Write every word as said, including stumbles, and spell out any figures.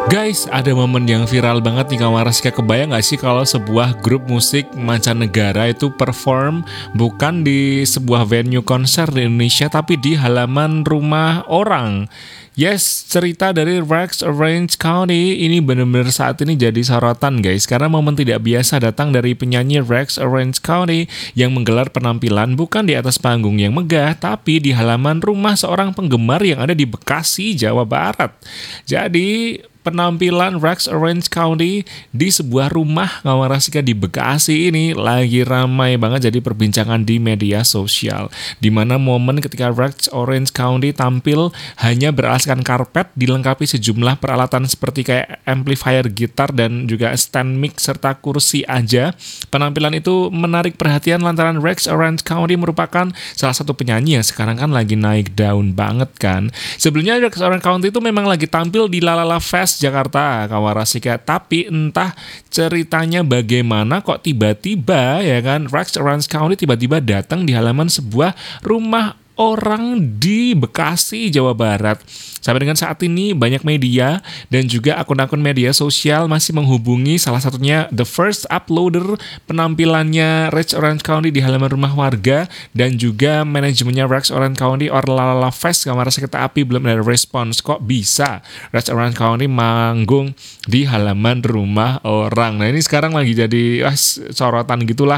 Guys, ada momen yang viral banget nih Kak Waras. Kayak kebayang gak sih kalau sebuah grup musik mancanegara itu perform bukan di sebuah venue konser di Indonesia tapi di halaman rumah orang. Yes, cerita dari Rex Orange County ini benar-benar saat ini jadi sorotan guys, karena momen tidak biasa datang dari penyanyi Rex Orange County yang menggelar penampilan bukan di atas panggung yang megah tapi di halaman rumah seorang penggemar yang ada di Bekasi, Jawa Barat. Jadi penampilan Rex Orange County di sebuah rumah Kawarasika di Bekasi ini lagi ramai banget jadi perbincangan di media sosial. Dimana momen ketika Rex Orange County tampil hanya beralaskan karpet dilengkapi sejumlah peralatan seperti kayak amplifier gitar dan juga stand mic serta kursi aja. Penampilan itu menarik perhatian lantaran Rex Orange County merupakan salah satu penyanyi yang sekarang kan lagi naik daun banget kan. Sebelumnya Rex Orange County itu memang lagi tampil di Lalala Fest Jakarta Kawarasika, tapi entah ceritanya bagaimana kok tiba-tiba ya kan Rex Orange County tiba-tiba datang di halaman sebuah rumah orang di Bekasi, Jawa Barat. Sampai dengan saat ini banyak media dan juga akun-akun media sosial masih menghubungi salah satunya the first uploader penampilannya Rex Orange County di halaman rumah warga dan juga manajemennya Rex Orange County or Lalala Fest Kamar Seketa Api belum ada respons. Kok bisa Rex Orange County manggung di halaman rumah orang? Nah ini sekarang lagi jadi ah, sorotan gitulah.